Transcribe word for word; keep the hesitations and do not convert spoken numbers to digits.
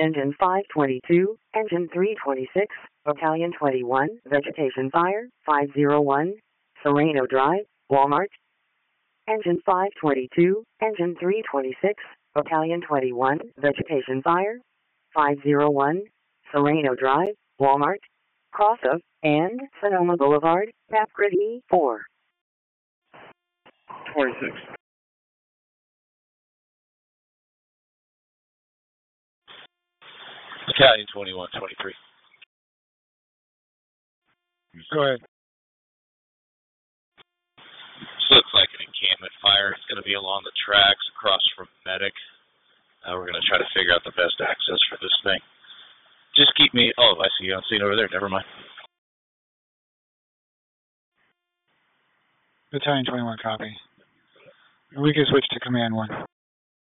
Engine five twenty-two, Engine three twenty-six, Battalion twenty-one, Vegetation Fire, five oh one, Sereno Drive, Walmart. Engine five twenty-two, Engine three twenty-six, Battalion twenty-one, Vegetation Fire, five oh one, Sereno Drive, Walmart. Cross of, and Sonoma Boulevard, Mapgrid E four. twenty-six. Battalion twenty-one, twenty-three. Go ahead. This looks like an encampment fire. It's going to be along the tracks across from Medic. Uh, we're going to try to figure out the best access for this thing. Just keep me... Oh, I see you on scene over there. Never mind. Battalion twenty-one, copy. We can switch to Command one.